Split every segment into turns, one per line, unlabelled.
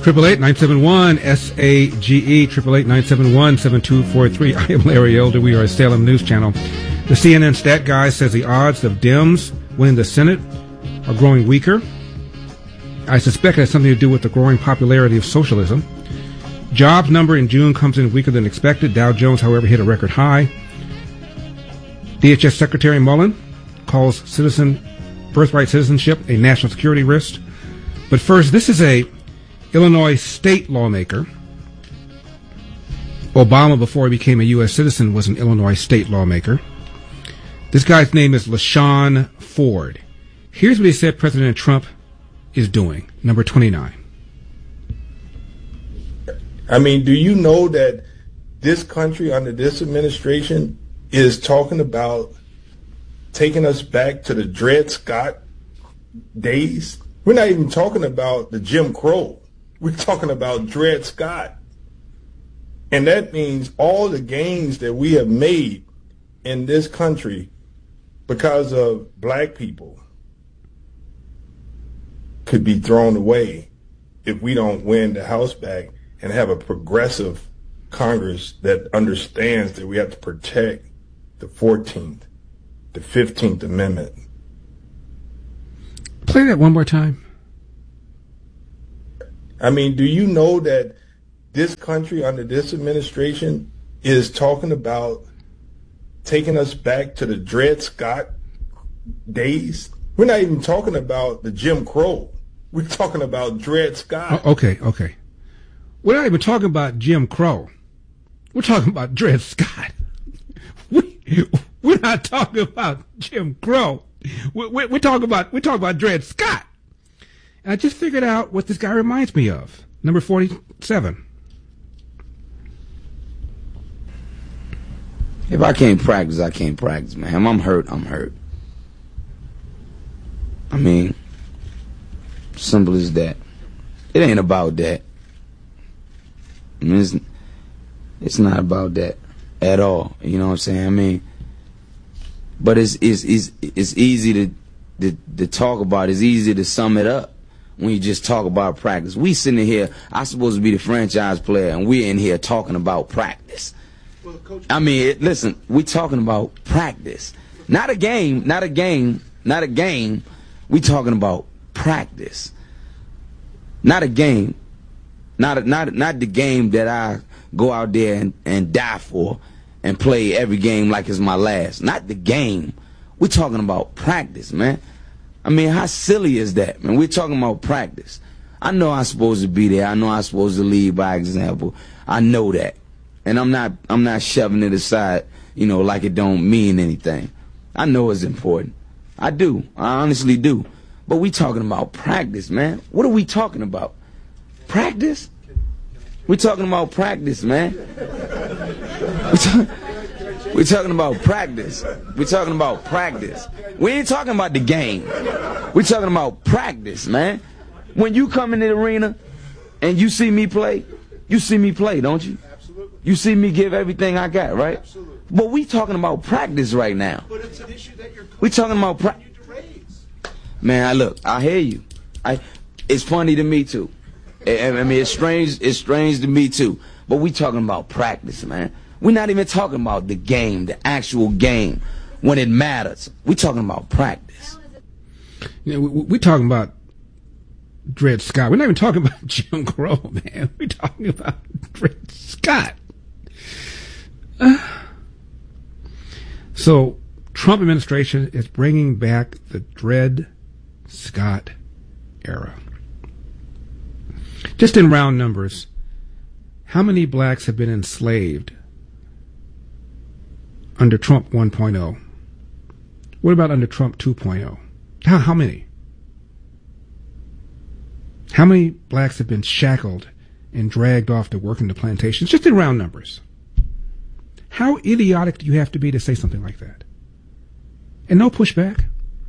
888-971-SAGE, 888-971-7243. I am Larry Elder. We are a Salem News Channel. The CNN stat guy says the odds of Dems winning the Senate are growing weaker. I suspect it has something to do with the growing popularity of socialism. Jobs number in June comes in weaker than expected. Dow Jones, however, hit a record high. DHS Secretary Mullen calls birthright citizenship a national security risk. But first, this is a Illinois state lawmaker. Obama, before he became a U.S. citizen, was an Illinois state lawmaker. This guy's name is LaShawn Ford. Here's what he said President Trump is doing. Number 29.
I mean, do you know that this country under this administration is talking about taking us back to the Dred Scott days? We're not even talking about the Jim Crow. We're talking about Dred Scott. And that means all the gains that we have made in this country because of black people could be thrown away if we don't win the House back and have a progressive Congress that understands that we have to protect the 14th, the 15th Amendment.
Play that one more time.
I mean, do you know that this country under this administration is talking about taking us back to the Dred Scott days? We're not even talking about the Jim Crow. We're talking about Dred Scott.
Okay. We're not even talking about Jim Crow. We're talking about Dred Scott. We're not talking about Jim Crow. We're talking about Dred Scott. And I just figured out what this guy reminds me of. Number 47.
If I can't practice, I can't practice, man. If I'm hurt, I'm hurt. I mean, simple as that. It ain't about that. I mean, it's not about that at all. You know what I'm saying? I mean, but it's easy to talk about. It's easy to sum it up when you just talk about practice. We sitting here, I'm supposed to be the franchise player, and we're in here talking about practice.
Well, Coach,
I mean, listen, we're talking about practice. Not a game. We talking about practice. Not a game. Not the game that I go out there and die for and play every game like it's my last. Not the game. We're talking about practice, man. I mean, how silly is that, man? We're talking about practice. I know I'm supposed to be there. I know I'm supposed to lead by example. I know that. And I'm not shoving it aside, you know, like it don't mean anything. I know it's important. I do. I honestly do. But we talking about practice, man. What are we talking about? Practice? We're talking about practice, man. We're talking about practice. We're talking about practice. We ain't talking about the game. We're talking about practice, man. When you come in the arena and you see me play, don't you?
absolutely.
You see me give everything I got, right?
Absolutely.
But we talking about practice right now.
But it's an issue that you're
We talking about practice.
you to raise.
Man, look, I hear you. It's funny to me too. I mean, it's strange to me too. But we talking about practice, man. We're not even talking about the game, the actual game, when it matters. We talking about practice.
You know, we're talking about Dred Scott. We're not even talking about Jim Crow, man. We're talking about Dred Scott. So, Trump administration is bringing back the Dred Scott era. Just in round numbers, how many blacks have been enslaved under Trump 1.0? What about under Trump 2.0? How many? How many blacks have been shackled and dragged off to work in the plantations? Just in round numbers. How idiotic do you have to be to say something like that? And no pushback?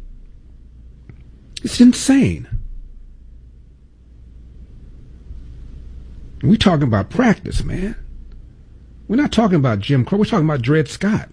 It's insane. We're talking about practice, man. We're not talking about Jim Crow. We're talking about Dred Scott.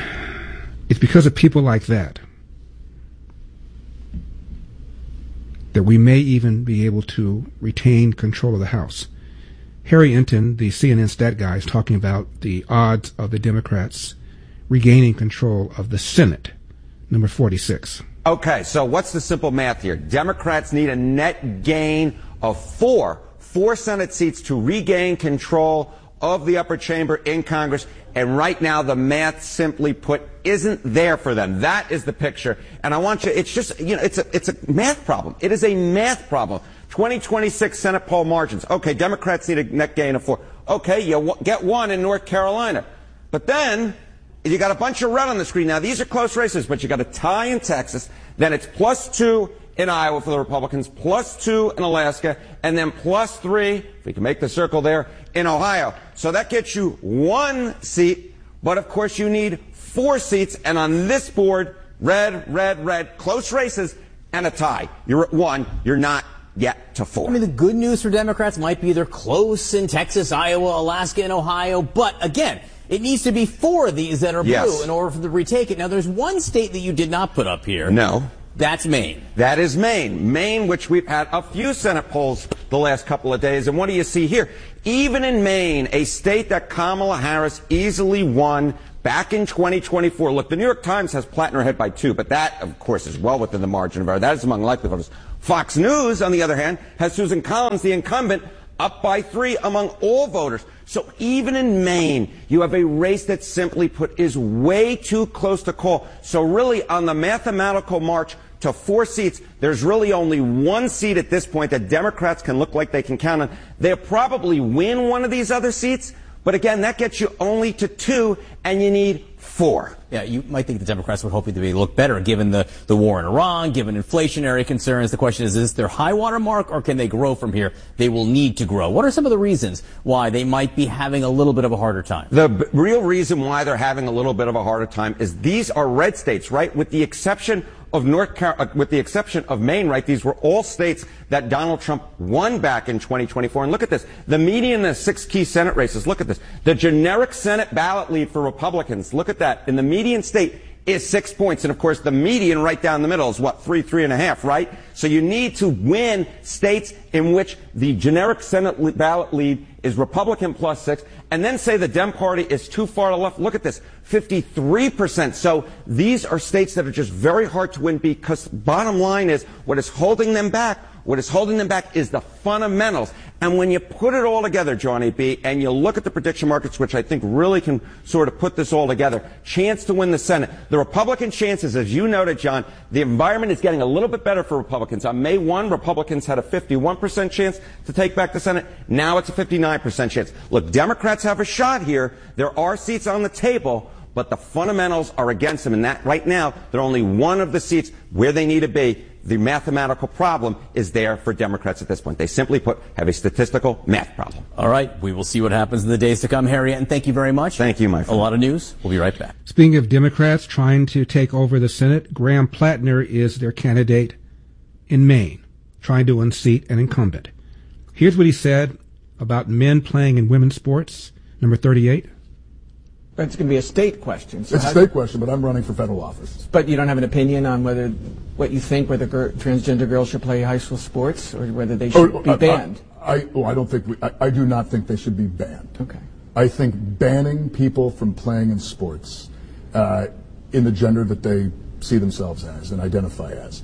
It's because of people like that that we may even be able to retain control of the House. Harry Enton, the CNN stat guy, is talking about the odds of the Democrats regaining control of the Senate, number 46.
Okay, so what's the simple math here? Democrats need a net gain of four Senate seats to regain control of the upper chamber in Congress. And right now, the math, simply put, isn't there for them. That is the picture. And I want you, it's just, it's a math problem. It is a math problem. 2026 Senate poll margins. Okay, Democrats need a net gain of 4. Okay, you get 1 in North Carolina. But then, you got a bunch of red on the screen. Now, these are close races, but you got a tie in Texas. Then it's +2 in Iowa for the Republicans, +2 in Alaska, and then +3, if we can make the circle there, in Ohio. So that gets you 1 seat, but of course you need 4 seats, and on this board, red, close races, and a tie. You're at 1, you're not yet to 4.
I mean, the good news for Democrats might be they're close in Texas, Iowa, Alaska, and Ohio, but again, it needs to be 4 of these that are blue in order for them to retake it. Now, there's one state that you did not put up here.
No.
That's Maine.
That is Maine. Maine, which we've had a few Senate polls the last couple of days. And what do you see here? Even in Maine, a state that Kamala Harris easily won back in 2024. Look, the New York Times has Plattner ahead by 2, but that, of course, is well within the margin of error. That is among likely voters. Fox News, on the other hand, has Susan Collins, the incumbent, up by 3 among all voters. So even in Maine, you have a race that, simply put, is way too close to call. So really, on the mathematical march to 4 seats, there's really only 1 seat at this point that Democrats can look like they can count on. They'll probably win one of these other seats, but again, that gets you only to 2, and you need 4.
Yeah, you might think the Democrats would hope they look better given the war in Iran, given inflationary concerns. The question is their high water mark, or can they grow from here? They will need to grow. What are some of the reasons why they might be having a little bit of a harder time?
The real reason why they're having a little bit of a harder time is these are red states, right? With the exception of Maine, right? These were all states that Donald Trump won back in 2024. And look at this. The median in the 6 key Senate races, look at this. The generic Senate ballot lead for Republicans, look at that. In the median state is 6 points. And of course, the median right down the middle is what? 3.5, right? So you need to win states in which the generic Senate ballot lead is Republican +6, and then say the Dem Party is too far to the left. Look at this, 53%. So these are states that are just very hard to win, because bottom line is what is holding them back is the fundamentals. And when you put it all together, Johnny B., and you look at the prediction markets, which I think really can sort of put this all together, chance to win the Senate. The Republican chances, as you noted, John, the environment is getting a little bit better for Republicans. On May 1, Republicans had a 51% chance to take back the Senate. Now it's a 59% chance. Look, Democrats have a shot here. There are seats on the table, but the fundamentals are against them. And that right now, they're only 1 of the seats where they need to be. The mathematical problem is there for Democrats at this point. They simply put have a statistical math problem.
All right. We will see what happens in the days to come, Harry. And thank you very much.
Thank you, my friend.
A lot of news. We'll be right back.
Speaking of Democrats trying to take over the Senate, Graham Plattner is their candidate in Maine, trying to unseat an incumbent. Here's what he said about men playing in women's sports, number 38.
But it's going to be a state question.
So it's a state question, but I'm running for federal office.
But you don't have an opinion on what you think whether transgender girls should play high school sports or whether they should be banned?
I do not think they should be banned.
Okay.
I think banning people from playing in sports in the gender that they see themselves as and identify as,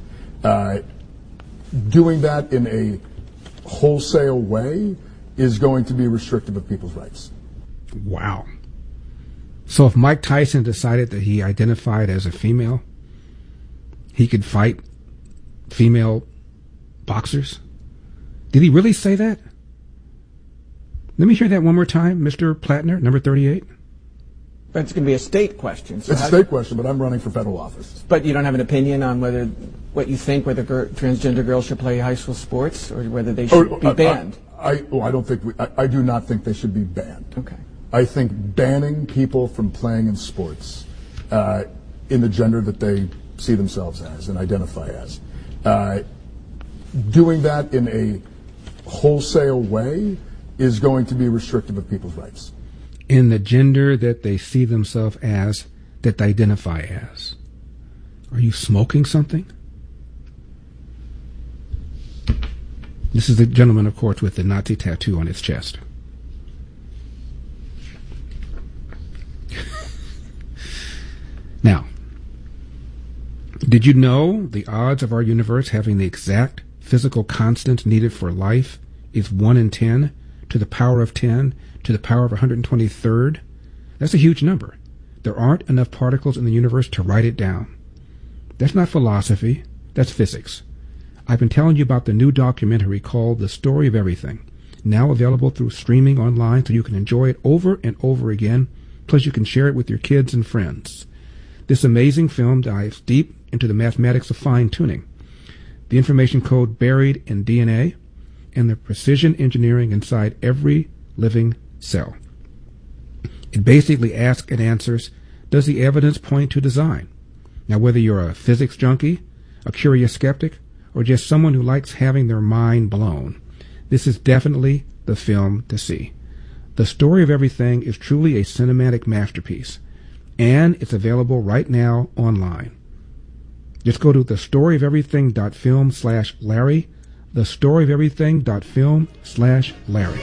doing that in a wholesale way is going to be restrictive of people's rights.
Wow. So if Mike Tyson decided that he identified as a female, he could fight female boxers? Did he really say that? Let me hear that one more time, Mr. Plattner, number 38.
But it's going to be a state question. So
it's a state question, but I'm running for federal office.
But you don't have an opinion on what you think whether transgender girls should play high school sports or whether they should be banned?
I do not think they should be banned.
Okay.
I think banning people from playing in sports in the gender that they see themselves as and identify as, doing that in a wholesale way is going to be restrictive of people's rights.
In the gender that they see themselves as, that they identify as. Are you smoking something? This is the gentleman, of course, with the Nazi tattoo on his chest. Now, did you know the odds of our universe having the exact physical constant needed for life is 1 in 10 to the power of 10 to the power of 123rd? That's a huge number. There aren't enough particles in the universe to write it down. That's not philosophy. That's physics. I've been telling you about the new documentary called The Story of Everything, now available through streaming online so you can enjoy it over and over again, plus you can share it with your kids and friends. This amazing film dives deep into the mathematics of fine-tuning, the information code buried in DNA, and the precision engineering inside every living cell. It basically asks and answers, does the evidence point to design? Now, whether you're a physics junkie, a curious skeptic, or just someone who likes having their mind blown, this is definitely the film to see. The Story of Everything is truly a cinematic masterpiece, and it's available right now online. Just go to thestoryoferything.film/Larry, thestoryoferything.film/Larry.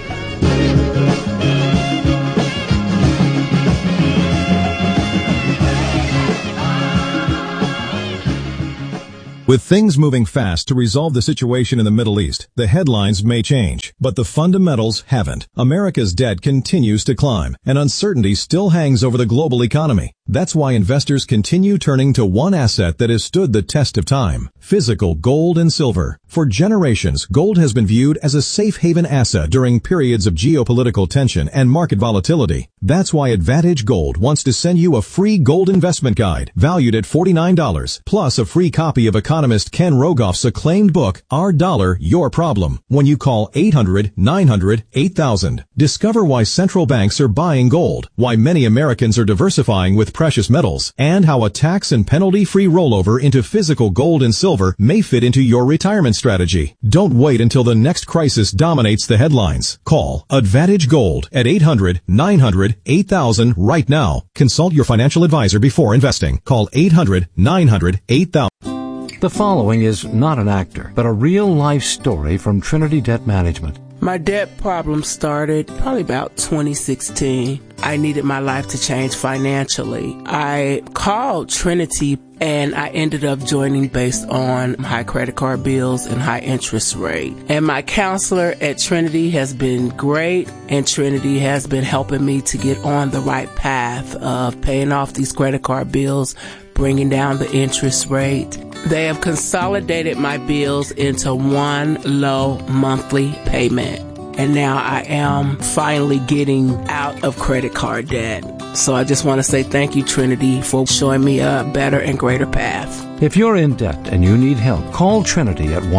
With things moving fast to resolve the situation in the Middle East, the headlines may change, but the fundamentals haven't. America's debt continues to climb, and uncertainty still hangs over the global economy. That's why investors continue turning to one asset that has stood the test of time: physical gold and silver. For generations, gold has been viewed as a safe haven asset during periods of geopolitical tension and market volatility. That's why Advantage Gold wants to send you a free gold investment guide valued at $49, plus a free copy of economist Ken Rogoff's acclaimed book, Our Dollar, Your Problem, when you call 800-900-8000. Discover why central banks are buying gold, why many Americans are diversifying with precious metals, and how a tax and penalty-free rollover into physical gold and silver may fit into your retirement strategy. Don't wait until the next crisis dominates the headlines. Call Advantage Gold at 800-900-8000 right now. Consult your financial advisor before investing. Call 800-900-8000.
The following is not an actor, but a real-life story from Trinity Debt Management.
My debt problem started probably about 2016. I needed my life to change financially. I called Trinity and I ended up joining based on high credit card bills and high interest rate. And my counselor at Trinity has been great, and Trinity has been helping me to get on the right path of paying off these credit card bills, bringing down the interest rate. They have consolidated my bills into one low monthly payment. And now I am finally getting out of credit card debt. So I just want to say thank you, Trinity, for showing me a better and greater path.
If you're in debt and you need help, call Trinity at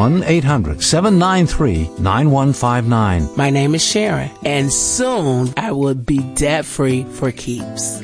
1-800-793-9159.
My name is Sharon, and soon I will be debt-free for keeps.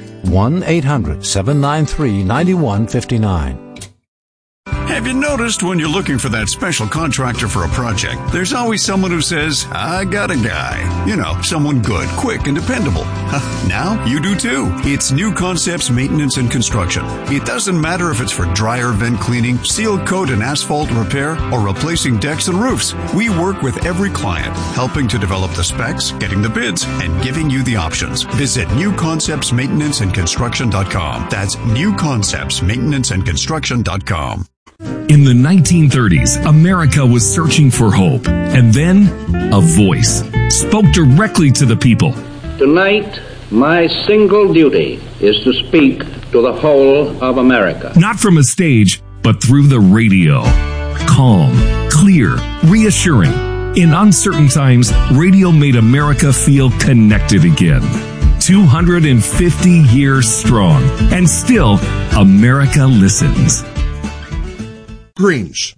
1-800-793-9159.
Have you noticed when you're looking for that special contractor for a project, there's always someone who says, I got a guy. You know, someone good, quick, and dependable. Now you do too. It's New Concepts Maintenance and Construction. It doesn't matter if it's for dryer vent cleaning, seal coat and asphalt repair, or replacing decks and roofs. We work with every client, helping to develop the specs, getting the bids, and giving you the options. Visit newconceptsmaintenanceandconstruction.com. That's newconceptsmaintenanceandconstruction.com.
In the 1930s, America was searching for hope, and then a voice spoke directly to the people.
Tonight, my single duty is to speak to the whole of America.
Not from a stage, but through the radio. Calm, clear, reassuring. In uncertain times, radio made America feel connected again. 250 years strong, and still, America listens.
Greens.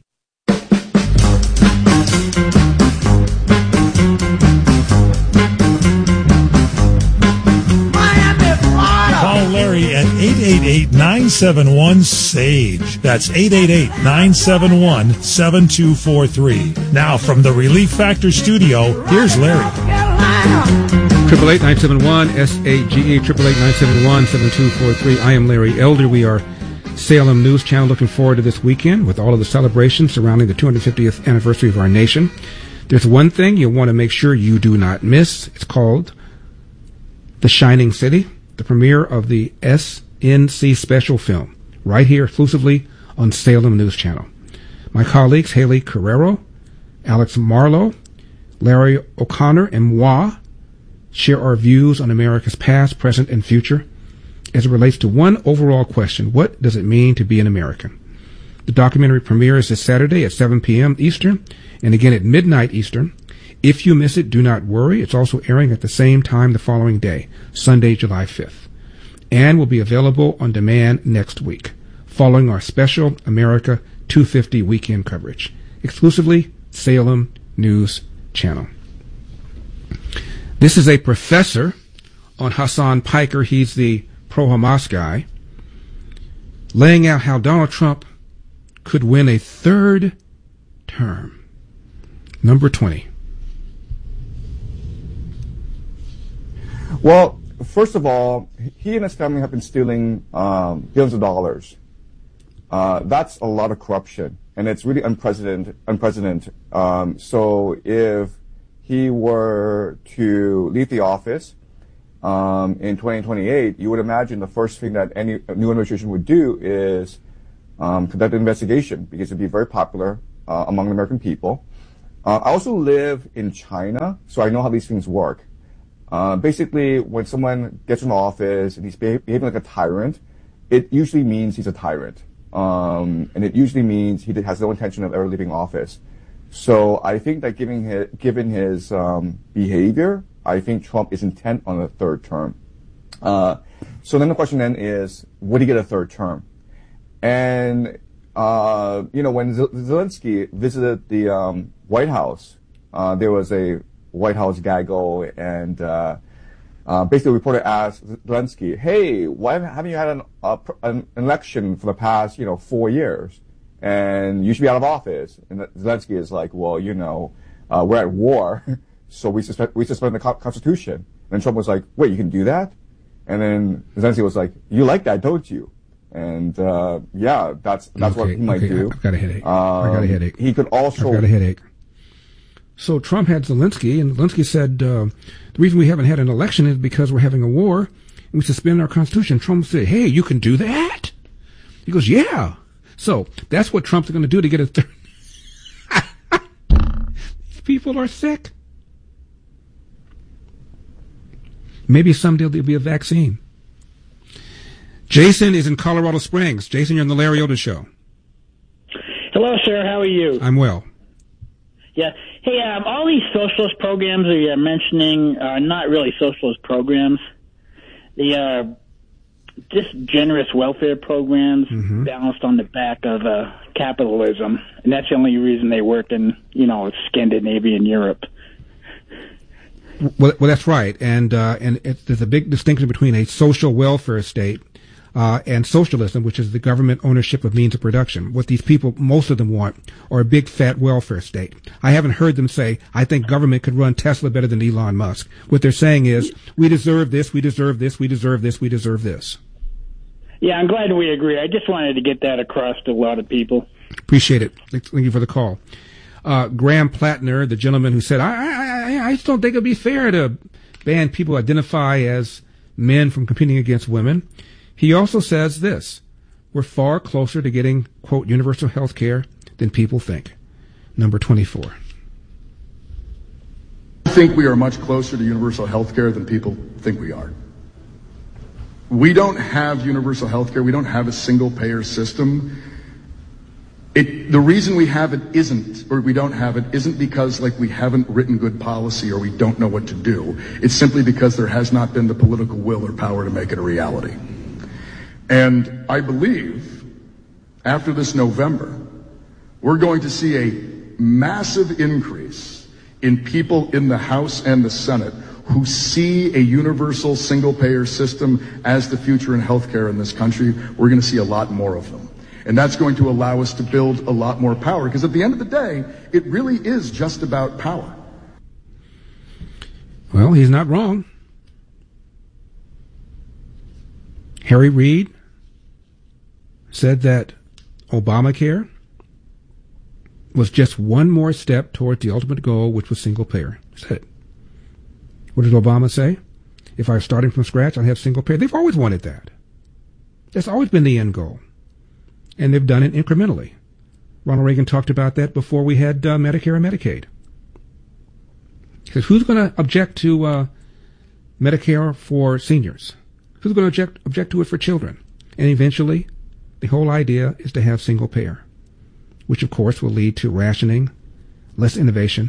Call Larry at 888-971-SAGE. That's 888-971-7243. Now from the Relief Factor studio, here's Larry.
888-971-SAGE, 888-971-7243. I am Larry Elder. We are Salem News Channel, looking forward to this weekend with all of the celebrations surrounding the 250th anniversary of our nation. There's one thing you'll want to make sure you do not miss. It's called The Shining City, the premiere of the SNC special film, right here exclusively on Salem News Channel. My colleagues Haley Carrero, Alex Marlowe, Larry O'Connor, and moi share our views on America's past, present, and future as it relates to one overall question: what does it mean to be an American? The documentary premieres this Saturday at 7 p.m. Eastern and again at midnight Eastern. If you miss it, do not worry. It's also airing at the same time the following day, Sunday, July 5th, and will be available on demand next week, following our special America 250 weekend coverage, exclusively Salem News Channel. This is a professor on Hassan Piker. He's the pro-Hamas guy, laying out how Donald Trump could win a third term. Number 20.
Well, first of all, he and his family have been stealing billions of dollars. That's a lot of corruption, and it's really unprecedented. So if he were to leave the office in 2028, you would imagine the first thing that any new administration would do is conduct an investigation, because it'd be very popular among the American people. I also live in China, so I know how these things work. Basically, when someone gets in office and he's behaving like a tyrant, it usually means he's a tyrant. And it usually means he has no intention of ever leaving office. So I think that given his behavior, I think Trump is intent on a third term. So then the question then is, would he get a third term? And, when Zelensky visited the White House, there was a White House gaggle, and basically a reporter asked Zelensky, hey, why haven't you had an election for the past, 4 years? And you should be out of office. And Zelensky is like, well, we're at war, so we suspend the Constitution. And Trump was like, wait, you can do that? And then Zelensky was like, you like that, don't you? And that's what he might do.
I've got a headache.
He could also.
I've got a headache. So Trump had Zelensky, and Zelensky said, the reason we haven't had an election is because we're having a war, and we suspend our Constitution. Trump said, hey, you can do that? He goes, yeah. So that's what Trump's going to do to get a third. These people are sick. Maybe someday there'll be a vaccine. Jason is in Colorado Springs. Jason, you're on the Larry Elder Show.
Hello, sir. How are you?
I'm well.
Yeah. Hey, all these socialist programs that you're mentioning are not really socialist programs. They are just generous welfare programs balanced on the back of capitalism. And that's the only reason they work in, Scandinavia and Europe.
Well, that's right. And there's a big distinction between a social welfare state and socialism, which is the government ownership of means of production. What these people, most of them want, are a big fat welfare state. I haven't heard them say, I think government could run Tesla better than Elon Musk. What they're saying is, we deserve this, we deserve this, we deserve this, we deserve this.
Yeah, I'm glad we agree. I just wanted to get that across to a lot of people.
Appreciate it. Thank you for the call. Graham Plattner, the gentleman who said, I just don't think it'd be fair to ban people who identify as men from competing against women. He also says this: we're far closer to getting, quote, universal health care than people think. Number 24.
I think we are much closer to universal health care than people think we are. We don't have universal health care. We don't have a single payer system. The reason we have it isn't, or we don't have it, isn't because we haven't written good policy or we don't know what to do. It's simply because there has not been the political will or power to make it a reality. And I believe after this November, we're going to see a massive increase in people in the House and the Senate who see a universal single-payer system as the future in healthcare in this country. We're going to see a lot more of them. And that's going to allow us to build a lot more power, because at the end of the day, it really is just about power.
Well, he's not wrong. Harry Reid said that Obamacare was just one more step toward the ultimate goal, which was single payer. Said it. What did Obama say? If I was starting from scratch, I'd have single payer. They've always wanted that. That's always been the end goal. And they've done it incrementally. Ronald Reagan talked about that before we had Medicare and Medicaid. He says, who's going to object to Medicare for seniors? Who's going to object to it for children? And eventually, the whole idea is to have single payer, which of course will lead to rationing, less innovation.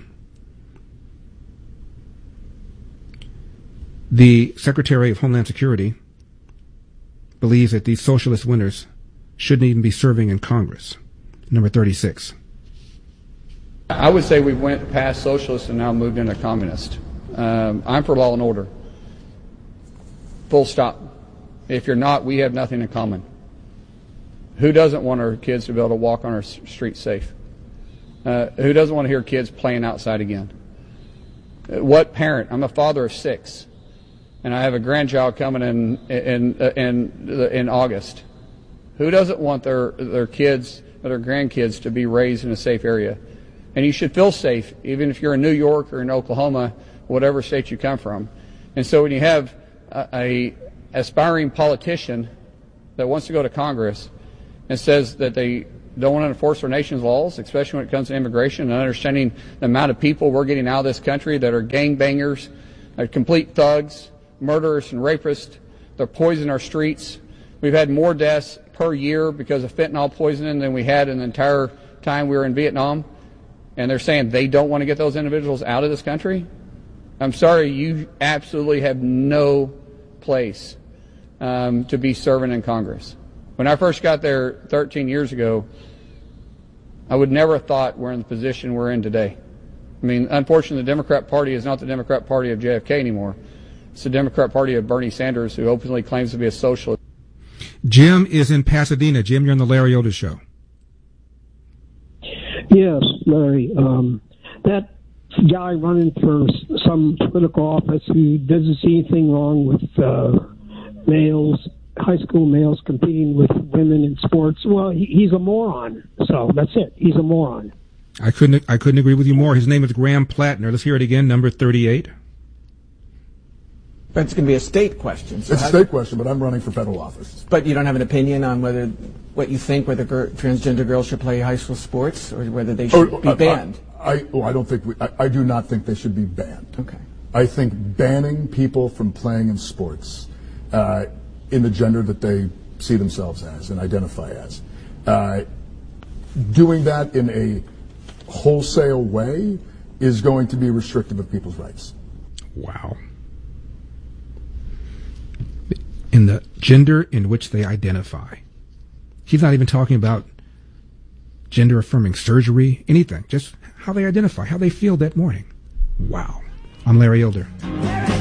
The Secretary of Homeland Security believes that these socialist winners shouldn't even be serving in Congress. Number 36.
I would say we went past socialist and now moved into communist. I'm for law and order. Full stop. If you're not, we have nothing in common. Who doesn't want our kids to be able to walk on our streets safe? Who doesn't want to hear kids playing outside again? What parent? I'm a father of 6, and I have a grandchild coming in August. Who doesn't want their kids or their grandkids to be raised in a safe area? And you should feel safe, even if you're in New York or in Oklahoma, whatever state you come from. And so when you have a aspiring politician that wants to go to Congress and says that they don't want to enforce our nation's laws, especially when it comes to immigration and understanding the amount of people we're getting out of this country that are gangbangers, complete thugs, murderers and rapists. They're poisoning our streets. We've had more deaths per year because of fentanyl poisoning than we had in the entire time we were in Vietnam. And they're saying they don't want to get those individuals out of this country. I'm sorry, you absolutely have no place to be serving in Congress. When I first got there 13 years ago, I would never have thought we're in the position we're in today. I mean, unfortunately, the Democrat Party is not the Democrat Party of JFK anymore. It's the Democrat Party of Bernie Sanders, who openly claims to be a socialist.
Jim is in Pasadena. Jim, you're on the Larry Elder Show.
Yes, Larry. That guy running for some political office who doesn't see anything wrong with males, high school males competing with women in sports. Well, he's a moron. So that's it. He's a moron.
I couldn't agree with you more. His name is Graham Plattner. Let's hear it again. Number 38.
But it's going to be a state question. So
it's a state question, but I'm running for federal office.
But you don't have an opinion on what you think whether transgender girls should play high school sports or whether they should be banned?
I do not think they should be banned.
Okay.
I think banning people from playing in sports in the gender that they see themselves as and identify as, doing that in a wholesale way is going to be restrictive of people's rights.
Wow. In the gender in which they identify. He's not even talking about gender-affirming surgery, anything. Just how they identify, how they feel that morning. Wow. I'm Larry Elder.